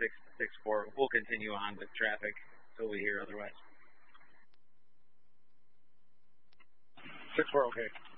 6-4. We'll continue on with traffic until we hear otherwise. 6-4, okay.